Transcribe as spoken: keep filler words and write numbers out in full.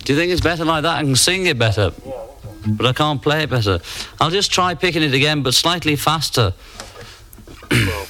Do you think it's better like that? I can sing it better, Yeah, but I can't play it better. I'll just try picking it again, but slightly faster. well,